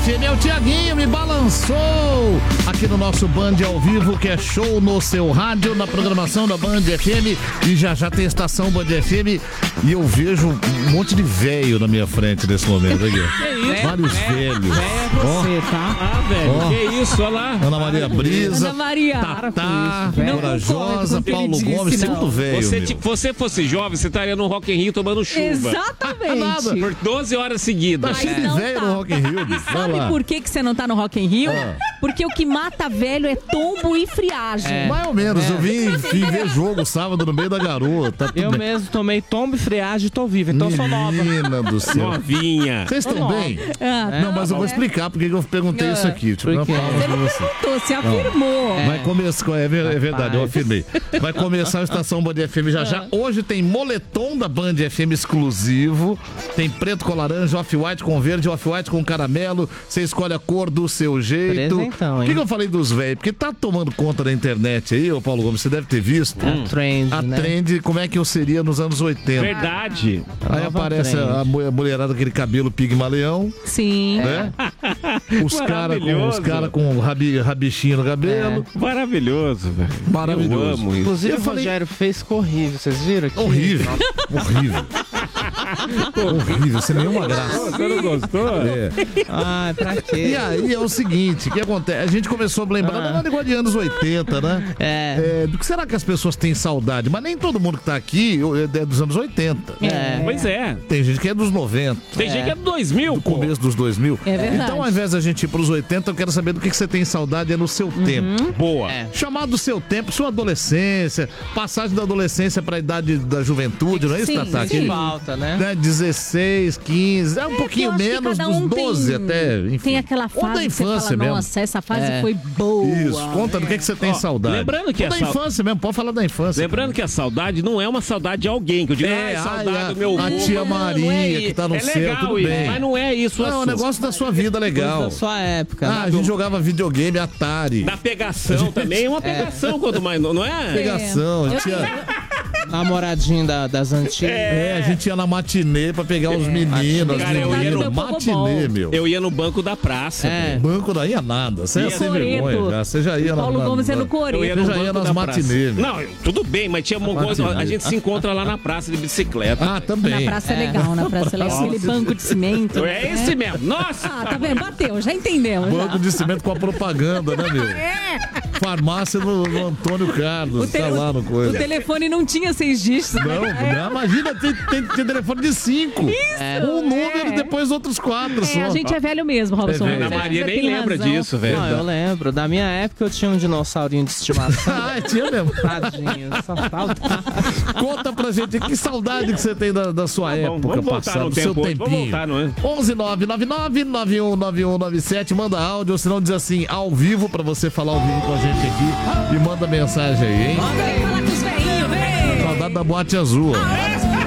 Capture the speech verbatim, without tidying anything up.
F M. É o Tiaguinho, me balançou aqui no nosso Band ao vivo, que é show no seu rádio, na programação da Band F M. E já já tem estação Band F M. E eu vejo um monte de velho na minha frente nesse momento aqui. Que isso? Vários velhos. Velho é você, oh. tá? Ah, velho, oh. que isso, olha lá. Ana Maria Brisa, Ana Maria. Tatá, Corajosa, Paulo disse, Gomes, não. tudo velho. Você, meu. se você fosse jovem, você estaria no Rock in Rio tomando chuva. Exatamente. Nada. Por doze horas seguidas. Tá cheio de não velho tá. no Rock in Rio. E Vai sabe lá. por que, que você não tá no Rock in Rio? Ah. Porque o que mata velho é tombo e friagem. É. Mais ou menos, É. eu vim, vim ver jogo sábado no meio da garoa. Tá tudo Eu bem. mesmo tomei tombo e friagem e tô vivo, então eu sou nova. Menina do céu. Novinha. Vocês estão nova. bem? Ah, Não, mas eu vou explicar porque que eu perguntei Ah. isso aqui. Tipo, Por uma quê? palma pra você. Perguntou, se afirmou. Vai começar, é, ver- é verdade, eu Rapaz. afirmei. Vai começar a estação Band F M já já. Hoje tem moletom da Band F M exclusivo. Tem preto com laranja, off-white com verde, off-white com caramelo. Você escolhe a cor do seu jeito. Presentão, Por hein? que, que eu falei dos velhos? Porque tá tomando conta da internet aí, ô Paulo Gomes, você deve ter visto. A trend, A né? trend, como é que eu seria nos anos oitenta. Verdade. Aí Nova aparece trend. a mu- a mulherada com aquele cabelo pigmaleão, Sim. né? Os caras com, os Maravilhoso. cara com rabi, rabichinho no cabelo. Maravilhoso, velho. Maravilhoso. Eu amo isso. Inclusive Eu o falei- Rogério fez ficou horrível, vocês viram aqui? Horrível. Horrível. Horrível, sem nenhuma graça. Você não gostou? É. Ai, pra E quê? aí é o seguinte, o que acontece? A gente começou a lembrar Ah. da negócio de anos oitenta, né? É. É, do que será que as pessoas têm saudade? Mas nem todo mundo que tá aqui é dos anos oitenta. É. Pois é. Tem gente que é dos noventa. Tem gente que é do dois mil, Do pô. começo dos dois mil. É verdade. Então, ao invés da gente ir pros oitenta, eu quero saber do que, que você tem saudade é no seu tempo. Boa. É. Chamado do seu tempo, sua adolescência, passagem da adolescência pra idade da juventude, não é isso, Sim, Tatá? sim. Que- Falta, né? né, dezesseis, quinze, é um É, pouquinho eu acho que menos, cada dos um doze tem, até, enfim. Tem aquela Ou fase da que você infância fala, mesmo. nossa, essa fase É. foi boa. Isso, conta do que, que você tem Ó, saudade. lembrando que Ou a da sau- infância mesmo, pode falar da infância. Lembrando que a saudade não é uma saudade de alguém, que eu digo, É, ah, ai, saudade a- do meu a avô. tia Não, Maria, não é que tá no é céu, legal tudo isso, bem. mas não é isso. Não, é um assunto. negócio da sua vida legal. Da sua época. Ah, a gente jogava videogame, Atari. Da pegação também, é uma pegação quanto mais, não não é? Pegação, Eu- tinha... Namoradinho da, das antigas. É, a gente ia na matinê pra pegar os meninos, as Cara, eu ia meninas. no Matinê, meu. Eu ia no banco da praça. É. Banco daí ia nada. Você ia Ia sem Coreto. vergonha já. Você já ia O Paulo na, na, Gomes é no na- Eu Coreto. ia Você no já ia banco nas da matinê, praça. meu. Não, eu- tudo bem, mas tinha uma coisa, Matinê. a gente se encontra lá na praça de bicicleta. Ah, Na também. praça é legal, na praça é legal. Aquele banco de cimento. É esse mesmo. Nossa! Ah, tá vendo? Bateu, já entendemos. Banco Já. de cimento com a propaganda, né, meu? É. Farmácia no, no Antônio Carlos, O, tá tele- lá no o coisa. telefone não tinha seis dígitos. Não, não, imagina, tem, tem, tem telefone de cinco. Um número e depois outros quatro só. É, a gente é velho mesmo, Robson. É velho. Ana Você- Maria você nem tem lembra razão. disso, velho. Não, eu lembro. Da minha época eu tinha um dinossaurinho de estimação. Ah, tinha mesmo. Tadinho, só saudade. Conta pra gente, que saudade que você tem da, da sua Tá bom, época vamos voltar passada, no do seu tempo hoje, vamos tempinho. voltar, não é? onze nove nove nove nove um nove um nove sete, manda áudio, ou se não diz assim, ao vivo, pra você falar ao vivo com a gente aqui. E manda mensagem aí, hein? Vem falar com os velhinhos, vem! Saudade da Boate Azul. ó.